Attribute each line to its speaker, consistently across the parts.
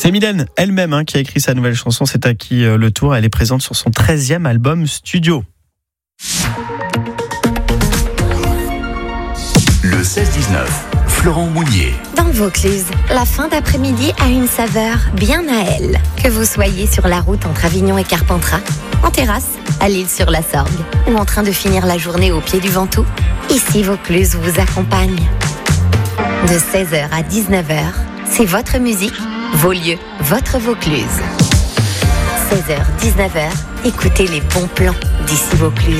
Speaker 1: C'est Mylène elle-même qui a écrit sa nouvelle chanson. C'est à qui le tour. Elle est présente sur son 13e album studio.
Speaker 2: Le 16-19, Florent Mounier.
Speaker 3: Dans Vaucluse, la fin d'après-midi a une saveur bien à elle. Que vous soyez sur la route entre Avignon et Carpentras, en terrasse, à l'île sur la Sorgue, ou en train de finir la journée au pied du Ventoux, ici Vaucluse vous accompagne. De 16h à 19h, c'est votre musique, vos lieux, votre Vaucluse. 16h, 19h, écoutez les bons plans d'ici Vaucluse.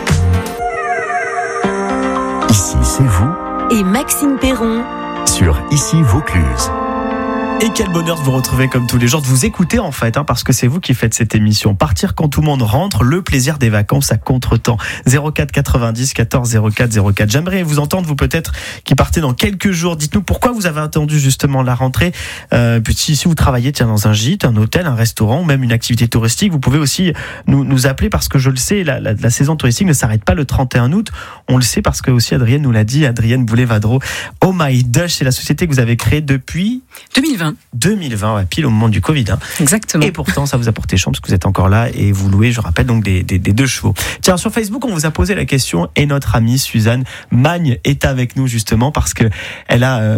Speaker 2: Ici, c'est vous.
Speaker 3: Et Maxime Perron
Speaker 2: Sur Ici Vaucluse.
Speaker 1: Et quel bonheur de vous retrouver comme tous les jours, de vous écouter en fait, parce que c'est vous qui faites cette émission. Partir quand tout le monde rentre, le plaisir des vacances à contre-temps. 04 90 14 04 04. J'aimerais vous entendre, vous peut-être, qui partez dans quelques jours. Dites-nous pourquoi vous avez attendu justement la rentrée. Puis si vous travaillez dans un gîte, un hôtel, un restaurant, ou même une activité touristique, vous pouvez aussi nous appeler, parce que je le sais, la saison touristique ne s'arrête pas le 31 août. On le sait parce que aussi Adrienne nous l'a dit, Adrienne Boulet-Vadreau. Oh My Dush, c'est la société que vous avez créée depuis 2020, pile au moment du Covid.
Speaker 4: Exactement.
Speaker 1: Et pourtant, ça vous a porté chance parce que vous êtes encore là et vous louez, je rappelle, donc des 2 chevaux. Tiens, sur Facebook, on vous a posé la question et notre amie Suzanne Magne est avec nous justement parce que elle a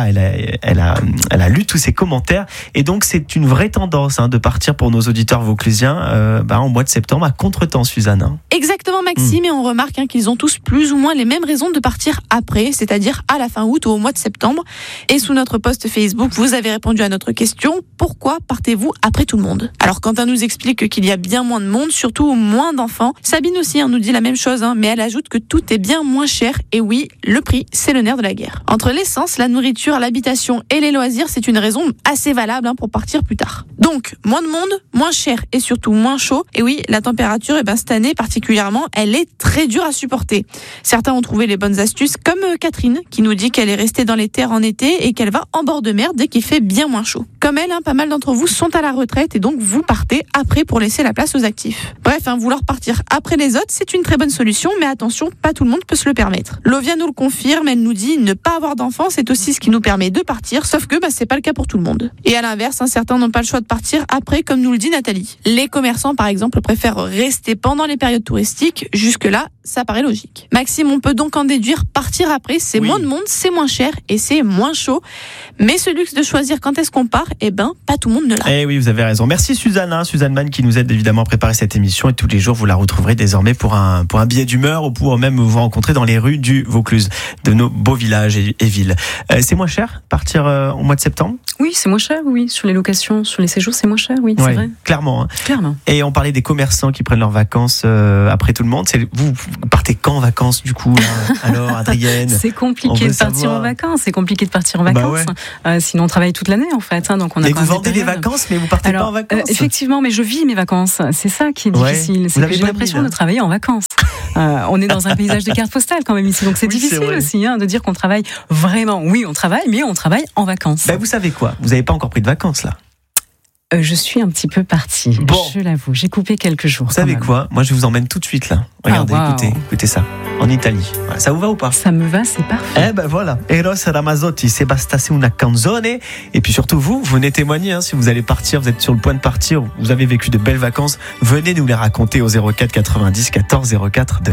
Speaker 1: lu tous ces commentaires et donc c'est une vraie tendance de partir pour nos auditeurs vauclusiens en mois de septembre à contretemps, Suzanne.
Speaker 4: Exactement, Maxime, et on remarque qu'ils ont tous plus ou moins les mêmes raisons de partir après, c'est-à-dire à la fin août ou au mois de septembre. Et sous notre post Facebook, vous avez répondu à notre question, pourquoi partez-vous après tout le monde? Alors Quentin nous explique qu'il y a bien moins de monde, surtout moins d'enfants. Sabine aussi nous dit la même chose, mais elle ajoute que tout est bien moins cher. Et oui, le prix, c'est le nerf de la guerre. Entre l'essence, la nourriture, l'habitation et les loisirs, c'est une raison assez valable pour partir plus tard. Donc, moins de monde, moins cher et surtout moins chaud. Et oui, la température, cette année particulièrement, elle est très dure à supporter. Certains ont trouvé les bonnes astuces, comme Catherine, qui nous dit qu'elle est restée dans les terres en été et qu'elle va en bord de mer dès qu'il fait bien moins chaud. Comme elle, pas mal d'entre vous sont à la retraite et donc vous partez après pour laisser la place aux actifs. Bref, vouloir partir après les autres, c'est une très bonne solution, mais attention, pas tout le monde peut se le permettre. Lovia nous le confirme, elle nous dit ne pas avoir d'enfants, c'est aussi ce qui nous permet de partir, sauf que c'est pas le cas pour tout le monde. Et à l'inverse, certains n'ont pas le choix de partir après, comme nous le dit Nathalie. Les commerçants, par exemple, préfèrent rester pendant les périodes touristiques. Jusque-là, ça paraît logique. Maxime, on peut donc en déduire, partir après, c'est moins de monde, c'est moins cher et c'est moins chaud. Mais ce luxe de choisir quand est-ce qu'on part, pas tout le monde ne l'a.
Speaker 1: Eh oui, vous avez raison. Merci Suzanne, Suzanne Mann qui nous aide évidemment à préparer cette émission et tous les jours vous la retrouverez désormais pour un billet d'humeur ou pour même vous rencontrer dans les rues du Vaucluse, de nos beaux villages et villes. C'est moins cher partir au mois de septembre?
Speaker 5: Oui, c'est moins cher, oui. Sur les locations, sur les séjours, c'est moins cher, oui, c'est vrai.
Speaker 1: Clairement.
Speaker 5: Clairement.
Speaker 1: Et on parlait des commerçants qui prennent leurs vacances après tout le monde. Vous partez quand en vacances du coup là alors, Adrienne?
Speaker 5: C'est compliqué de partir en vacances. C'est compliqué de partir en vacances. Sinon, on travaille toute l'année en fait. Donc on a.
Speaker 1: Et vous vendez les vacances, mais vous partez pas en vacances.
Speaker 5: Effectivement, mais je vis mes vacances. C'est ça qui est difficile. C'est que j'ai l'impression de travailler en vacances. On est dans un paysage de cartes postales quand même ici, donc c'est difficile aussi de dire qu'on travaille vraiment. Oui, on travaille, mais on travaille en vacances.
Speaker 1: Vous savez quoi? Vous n'avez pas encore pris de vacances là?
Speaker 5: Je suis un petit peu partie, je l'avoue. J'ai coupé quelques jours.
Speaker 1: Vous savez quoi? Moi, je vous emmène tout de suite là. Regardez, écoutez ça. En Italie. Voilà. Ça vous va ou pas?
Speaker 5: Ça me va, c'est parfait.
Speaker 1: Voilà. Eros Ramazzotti, se bastasse una canzone. Et puis surtout, vous venez témoigner. Si vous allez partir, vous êtes sur le point de partir, vous avez vécu de belles vacances, venez nous les raconter au 04 90 14 04 2.